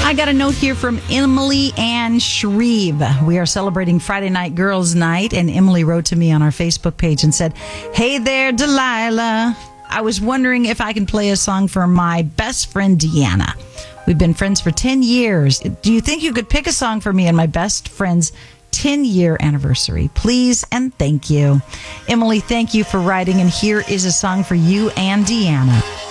I got a note here from Emily Ann Shreve. We are celebrating Friday Night Girls Night, and Emily wrote to me on our Facebook page and said, "Hey there, Delilah. I was wondering if I can play a song for my best friend, Deanna. We've been friends for 10 years. Do you think you could pick a song for me and my best friend's 10-year anniversary? Please and thank you." Emily, thank you for writing, and here is a song for you and Deanna.